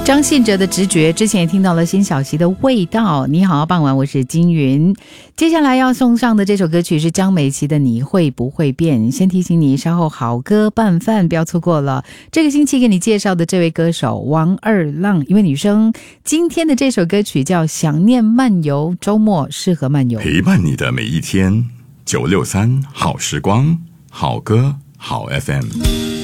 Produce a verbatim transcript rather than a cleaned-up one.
张信哲的直觉，之前也听到了辛晓琪的味道。你好，傍晚，我是金云。接下来要送上的这首歌曲是张美琪的你会不会变。先提醒你，稍后好歌拌饭不要错过了。这个星期给你介绍的这位歌手王二浪，一位女生，今天的这首歌曲叫想念漫游，周末适合漫游， 陪伴你的每一天。九六三好时光，好歌好 F M。